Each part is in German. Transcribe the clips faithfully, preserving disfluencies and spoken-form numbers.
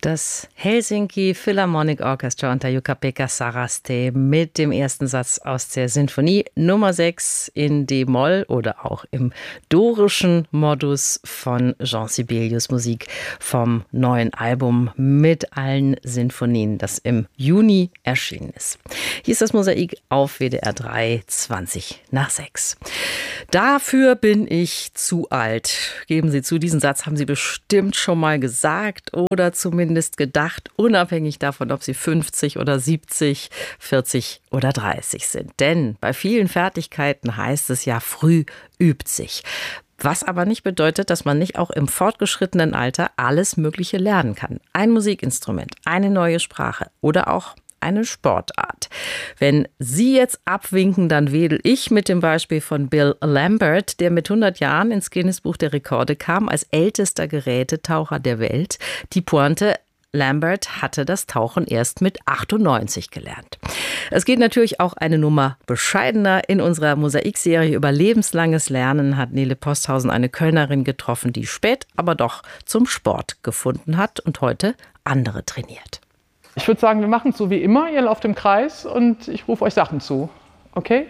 Das Helsinki Philharmonic Orchestra unter Jukka-Pekka Saraste mit dem ersten Satz aus der Sinfonie Nummer sechs in D-Moll oder auch im dorischen Modus von Jean Sibelius, Musik vom neuen Album mit allen Sinfonien, das im Juni erschienen ist. Hier ist das Mosaik auf W D R drei, zwanzig nach sechs. Dafür bin ich zu alt. Geben Sie zu, diesen Satz haben Sie bestimmt schon mal gesagt oder zumindest gedacht, unabhängig davon, ob Sie fünfzig oder siebzig, vierzig oder dreißig sind. Denn bei vielen Fertigkeiten heißt es ja, früh übt sich. Was aber nicht bedeutet, dass man nicht auch im fortgeschrittenen Alter alles Mögliche lernen kann. Ein Musikinstrument, eine neue Sprache oder auch eine Sportart. Wenn Sie jetzt abwinken, dann wedel ich mit dem Beispiel von Bill Lambert, der mit hundert Jahren ins Guinness-Buch der Rekorde kam, als ältester Gerätetaucher der Welt. Die Pointe: Lambert hatte das Tauchen erst mit achtundneunzig gelernt. Es geht natürlich auch eine Nummer bescheidener. In unserer Mosaikserie über lebenslanges Lernen hat Nele Posthausen eine Kölnerin getroffen, die spät aber doch zum Sport gefunden hat und heute andere trainiert. Ich würde sagen, wir machen es so wie immer. Ihr lauft im Kreis und ich rufe euch Sachen zu. Okay?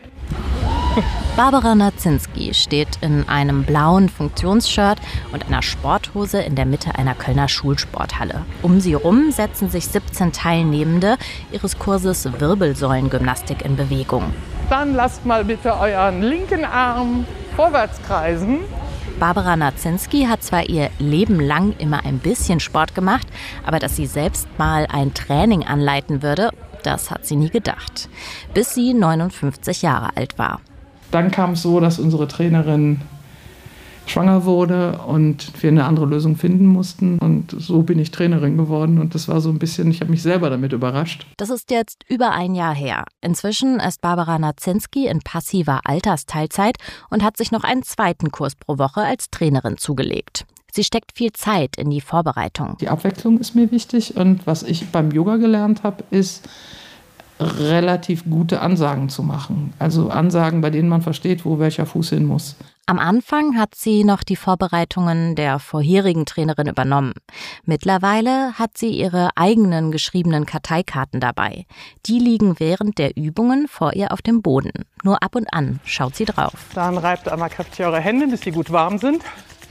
Barbara Nazinski steht in einem blauen Funktionsshirt und einer Sporthose in der Mitte einer Kölner Schulsporthalle. Um sie rum setzen sich siebzehn Teilnehmende ihres Kurses Wirbelsäulengymnastik in Bewegung. Dann lasst mal bitte euren linken Arm vorwärts kreisen. Barbara Nazinski hat zwar ihr Leben lang immer ein bisschen Sport gemacht, aber dass sie selbst mal ein Training anleiten würde, das hat sie nie gedacht. Bis sie neunundfünfzig Jahre alt war. Dann kam es so, dass unsere Trainerin schwanger wurde und wir eine andere Lösung finden mussten. Und so bin ich Trainerin geworden. Und das war so ein bisschen, ich habe mich selber damit überrascht. Das ist jetzt über ein Jahr her. Inzwischen ist Barbara Nazinski in passiver Altersteilzeit und hat sich noch einen zweiten Kurs pro Woche als Trainerin zugelegt. Sie steckt viel Zeit in die Vorbereitung. Die Abwechslung ist mir wichtig. Und was ich beim Yoga gelernt habe, ist, relativ gute Ansagen zu machen. Also Ansagen, bei denen man versteht, wo welcher Fuß hin muss. Am Anfang hat sie noch die Vorbereitungen der vorherigen Trainerin übernommen. Mittlerweile hat sie ihre eigenen geschriebenen Karteikarten dabei. Die liegen während der Übungen vor ihr auf dem Boden. Nur ab und an schaut sie drauf. Dann reibt einmal kräftig eure Hände, bis sie gut warm sind.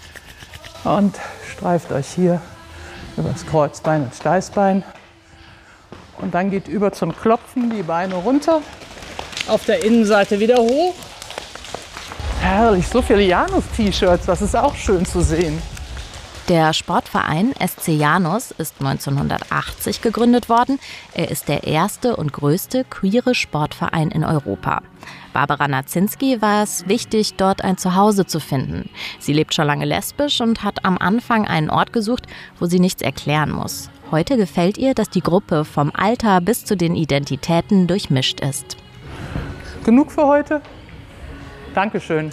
Und streift euch hier über das Kreuzbein und Steißbein. Und dann geht über zum Klopfen die Beine runter, auf der Innenseite wieder hoch. Herrlich, so viele Janus-T-Shirts, das ist auch schön zu sehen. Der Sportverein S C Janus ist neunzehnhundertachtzig gegründet worden. Er ist der erste und größte queere Sportverein in Europa. Barbara Nazinski war es wichtig, dort ein Zuhause zu finden. Sie lebt schon lange lesbisch und hat am Anfang einen Ort gesucht, wo sie nichts erklären muss. Heute gefällt ihr, dass die Gruppe vom Alter bis zu den Identitäten durchmischt ist. Genug für heute? Dankeschön.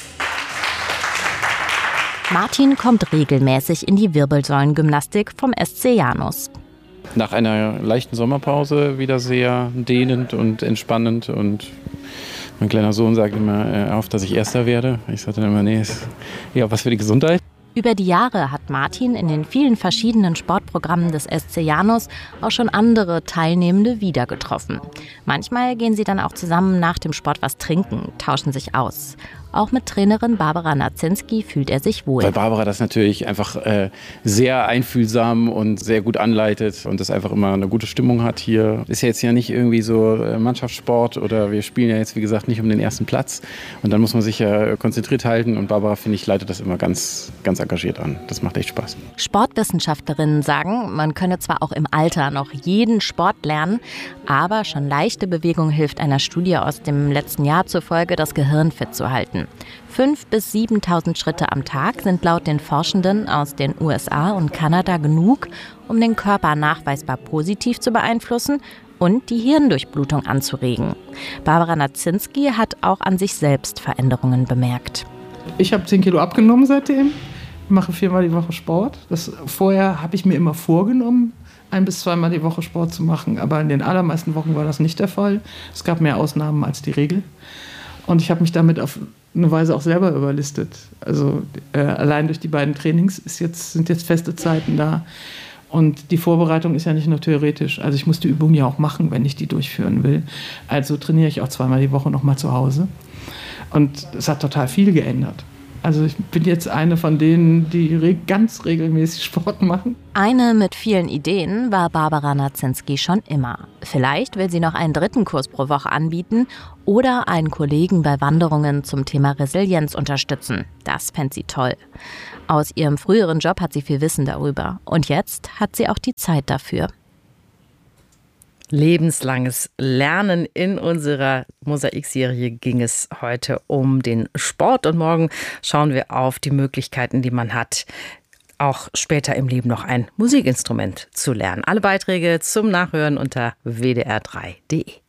Martin kommt regelmäßig in die Wirbelsäulengymnastik vom S C Janus. Nach einer leichten Sommerpause wieder sehr dehnend und entspannend. Und mein kleiner Sohn sagt immer, er hofft, dass ich Erster werde. Ich sagte dann immer, nee, ist eher was für die Gesundheit. Über die Jahre hat Martin in den vielen verschiedenen Sportprogrammen des S C Janus auch schon andere Teilnehmende wieder getroffen. Manchmal gehen sie dann auch zusammen nach dem Sport was trinken, tauschen sich aus. Auch mit Trainerin Barbara Nazinski fühlt er sich wohl. Weil Barbara das natürlich einfach äh, sehr einfühlsam und sehr gut anleitet und das einfach immer eine gute Stimmung hat hier. Ist ja jetzt ja nicht irgendwie so äh, Mannschaftssport oder wir spielen ja jetzt, wie gesagt, nicht um den ersten Platz. Und dann muss man sich ja konzentriert halten und Barbara, finde ich, leitet das immer ganz, ganz engagiert an. Das macht echt Spaß. Sportwissenschaftlerinnen sagen, man könne zwar auch im Alter noch jeden Sport lernen, aber schon leichte Bewegung hilft einer Studie aus dem letzten Jahr zufolge, das Gehirn fit zu halten. fünftausend bis siebentausend Schritte am Tag sind laut den Forschenden aus den U S A und Kanada genug, um den Körper nachweisbar positiv zu beeinflussen und die Hirndurchblutung anzuregen. Barbara Nazinski hat auch an sich selbst Veränderungen bemerkt. Ich habe zehn Kilo abgenommen seitdem, mache viermal die Woche Sport. Das, vorher habe ich mir immer vorgenommen, ein- bis zweimal die Woche Sport zu machen, aber in den allermeisten Wochen war das nicht der Fall. Es gab mehr Ausnahmen als die Regel. Und ich habe mich damit auf eine Weise auch selber überlistet. Also äh, allein durch die beiden Trainings ist jetzt, sind jetzt feste Zeiten da. Und die Vorbereitung ist ja nicht nur theoretisch. Also ich muss die Übungen ja auch machen, wenn ich die durchführen will. Also trainiere ich auch zweimal die Woche nochmal zu Hause. Und es hat total viel geändert. Also ich bin jetzt eine von denen, die re- ganz regelmäßig Sport machen. Eine mit vielen Ideen war Barbara Nazinski schon immer. Vielleicht will sie noch einen dritten Kurs pro Woche anbieten oder einen Kollegen bei Wanderungen zum Thema Resilienz unterstützen. Das fände sie toll. Aus ihrem früheren Job hat sie viel Wissen darüber. Und jetzt hat sie auch die Zeit dafür. Lebenslanges Lernen. In unserer Mosaik-Serie ging es heute um den Sport und morgen schauen wir auf die Möglichkeiten, die man hat, auch später im Leben noch ein Musikinstrument zu lernen. Alle Beiträge zum Nachhören unter w d r drei punkt d e.